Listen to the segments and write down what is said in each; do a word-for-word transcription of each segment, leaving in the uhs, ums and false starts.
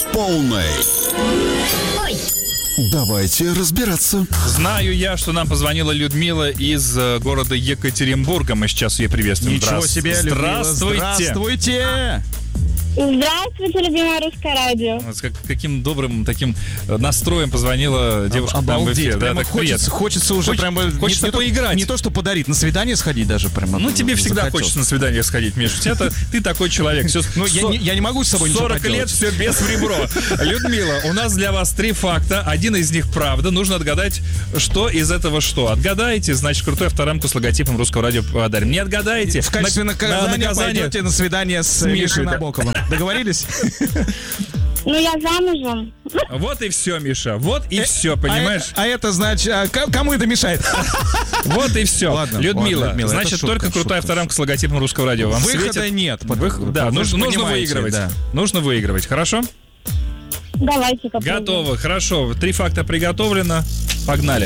полной. Ой. Давайте разбираться. Знаю я, что нам позвонила Людмила из э, города Екатеринбурга. Мы сейчас ее приветствуем. Ничего Здра- себе, Людмила. Здравствуйте. Здравствуйте. Здравствуйте, любимое русское радио. С как- каким добрым таким э, настроем позвонила девушка к нам в эфир. Обалдеть. Да, Прямо так хочется, приятно. хочется уже Хоч- прямо... хочется не, не поиграть. То, не то, что подарить, на свидание сходить даже прямо. Ну, тебе всегда захотелось. хочется на свидание сходить, Миша. У тебя-то- ты такой человек. Всё, Ну, я, со- не, я не могу с собой ничего сорок лет, поделать. все без в ребро. Людмила, у нас для вас три факта. Один из них правда. Нужно отгадать, что из этого что. Отгадаете, значит, крутой авторамку с логотипом Русского радио подарим. Не отгадаете. В качестве на- наказания, на наказание пойдете на свидание с, с Мишей, Мишей да. Набоковым. Договорились? Ну, я замужем. Вот и все, Миша. Вот и все, А, понимаешь? это- а это значит, а к- кому это мешает? Вот и все. Ладно, Людмила, ладно, Людмила, это значит, шутка, только крутая шутка. авторамка с логотипом Русского радио. Вам Выхода светит? нет. Вы- Да, Вы нужно, же нужно понимаете, выигрывать. да. Нужно выигрывать, хорошо? Давайте попробуем. Готово, хорошо. Три факта приготовлено. Погнали.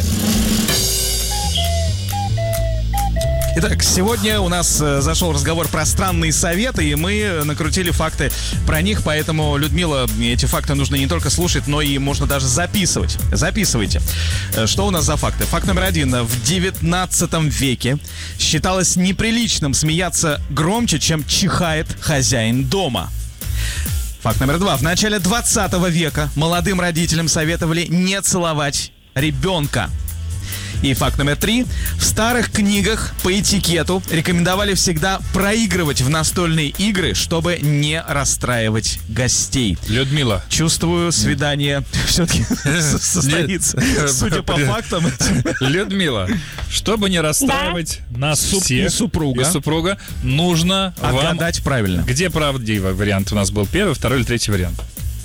Итак, сегодня у нас э, зашел разговор про странные советы, и мы накрутили факты про них, поэтому, Людмила, эти факты нужно не только слушать, но и можно даже записывать. Записывайте. Э, Что у нас за факты? Факт номер один. В девятнадцатом веке считалось неприличным смеяться громче, чем чихает хозяин дома. Факт номер два. В начале двадцатого века молодым родителям советовали не целовать ребенка. И факт номер три. В старых книгах по этикету рекомендовали всегда проигрывать в настольные игры, чтобы не расстраивать гостей. Людмила. Чувствую, свидание все-таки состоится. Судя по фактам. Людмила, чтобы не расстраивать нас Суп- всех и супруга. и супруга, нужно вам... Отгадать правильно. Где правдивый вариант у нас был? Первый, второй или третий вариант?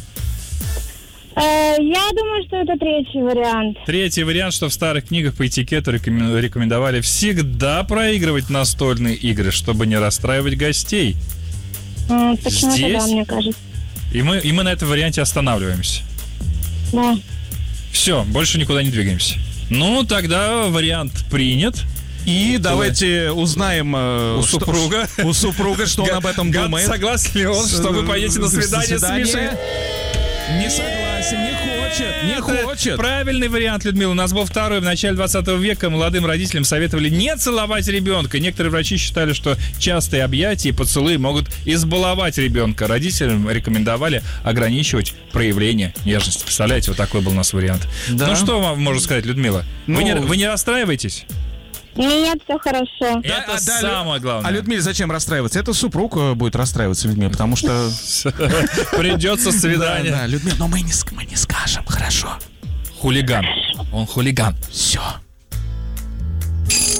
Э, я думаю, что это третий вариант. Третий вариант, что в старых книгах по этикету рекомен- рекомендовали всегда проигрывать настольные игры, чтобы не расстраивать гостей. М, Почему-то Здесь? да, мне кажется. И мы, и мы на этом варианте останавливаемся. Да. Все, больше никуда не двигаемся. Ну, тогда вариант принят. И давайте узнаем э, У что- супруга. у супруга, что он об этом Гад, думает. согласен ли он, что вы поедете на свидание с Мишей? Не согласен, не хочет, не Это хочет. Правильный вариант, Людмила. У нас был второй. В начале двадцатого века молодым родителям советовали не целовать ребенка. Некоторые врачи считали, что частые объятия и поцелуи могут избаловать ребенка. Родителям рекомендовали ограничивать проявление нежности. Представляете, вот такой был у нас вариант. Да. Ну что вам можно сказать, Людмила? Ну, вы, не, вы не расстраиваетесь? Нет, все хорошо. Да, Это а, да, самое главное. А Людмиле зачем расстраиваться? Это супруг э, будет расстраиваться, Людмила, потому что... Придется свидание. Да, да, Людмила, но мы не, ск- мы не скажем, хорошо. Хулиган. Он хулиган. Все.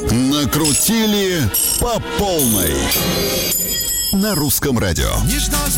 Накрутили по полной. На русском радио. Не ждал